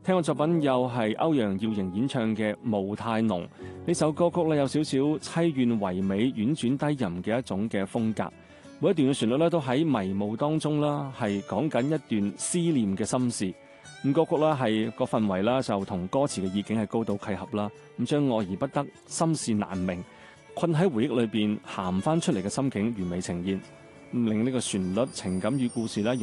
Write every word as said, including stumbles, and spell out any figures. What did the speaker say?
聽嘅作品又係歐陽耀瑩演唱嘅《霧太濃》。呢首歌曲咧有少少凄怨唯美、婉轉低吟嘅一種嘅風格。每一段嘅旋律咧都喺迷霧當中啦，係講緊一段思念嘅心事。咁歌曲啦係個氛圍啦，就同歌詞嘅意境係高度契合啦。咁將愛而不得、心事難明、困喺回憶裏邊鹹翻出嚟嘅心境完美呈現，咁令呢個旋律、情感與故事咧